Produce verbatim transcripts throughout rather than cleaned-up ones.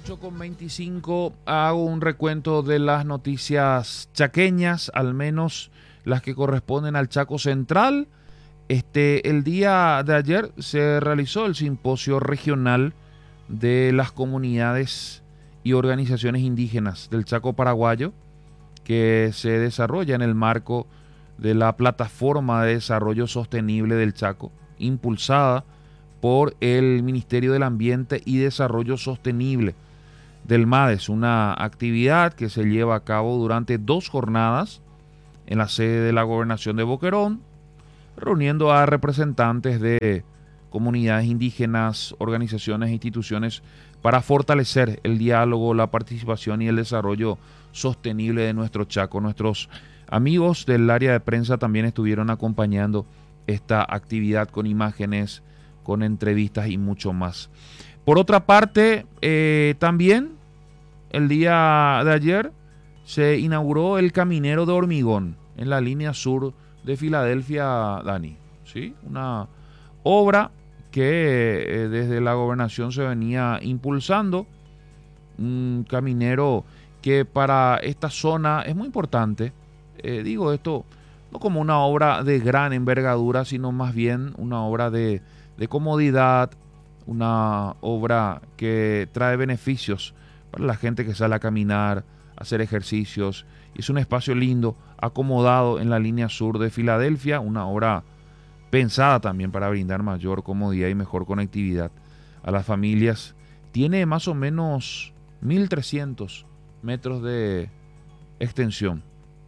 ocho con veinticinco hago un recuento de las noticias chaqueñas, al menos las que corresponden al Chaco Central. Este, el día de ayer se realizó el simposio regional de las comunidades y organizaciones indígenas del Chaco paraguayo, que se desarrolla en el marco de la Plataforma de Desarrollo Sostenible del Chaco, impulsada por el Ministerio del Ambiente y Desarrollo Sostenible del MADES, una actividad que se lleva a cabo durante dos jornadas en la sede de la Gobernación de Boquerón, reuniendo a representantes de comunidades indígenas, organizaciones e instituciones para fortalecer el diálogo, la participación y el desarrollo sostenible de nuestro Chaco. Nuestros amigos del área de prensa también estuvieron acompañando esta actividad con imágenes, con entrevistas y mucho más. Por otra parte, eh, también el día de ayer se inauguró el Caminero de Hormigón en la línea sur de Filadelfia, Dani. ¿Sí? Una obra que eh, desde la gobernación se venía impulsando. Un caminero que para esta zona es muy importante. Eh, digo esto no como una obra de gran envergadura, sino más bien una obra de, de comodidad, una obra que trae beneficios para la gente que sale a caminar, a hacer ejercicios. Es un espacio lindo, acomodado en la línea sur de Filadelfia, una obra pensada también para brindar mayor comodidad y mejor conectividad a las familias. Tiene más o menos mil trescientos metros de extensión.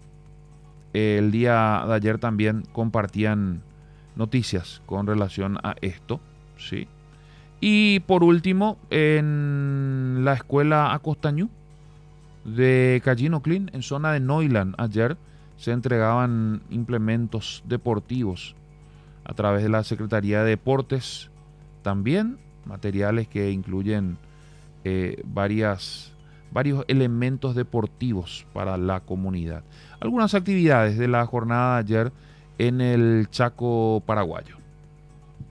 El día de ayer también compartían noticias con relación a esto, ¿sí? Y por último, en la escuela Acostañú de Callino Clean, en zona de Neuland, ayer se entregaban implementos deportivos a través de la Secretaría de Deportes, también materiales que incluyen eh, varias, varios elementos deportivos para la comunidad. Algunas actividades de la jornada de ayer en el Chaco paraguayo.